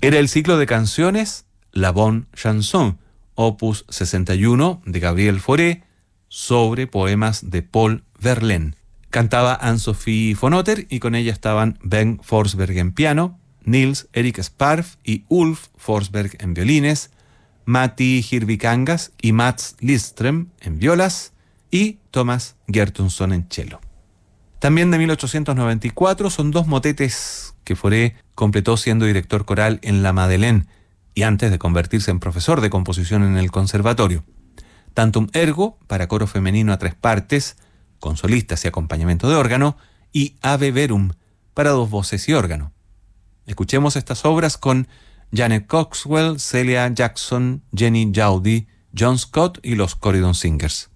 Era el ciclo de canciones La Bonne Chanson, opus 61 de Gabriel Fauré, sobre poemas de Paul Verlaine. Cantaba Anne-Sophie von Otter y con ella estaban Ben Forsberg en piano, Nils Erik Sparv y Ulf Forsberg en violines, Matti Hirvikangas y Mats Lidström en violas y Thomas Gertundsson en cello. También de 1894 son dos motetes que Fauré completó siendo director coral en La Madeleine y antes de convertirse en profesor de composición en el conservatorio. Tantum Ergo, para coro femenino a 3 partes, con solistas y acompañamiento de órgano, y Ave Verum, para 2 voces y órgano. Escuchemos estas obras con Janet Coxwell, Celia Jackson, Jenny Jowdy, John Scott y los Corydon Singers.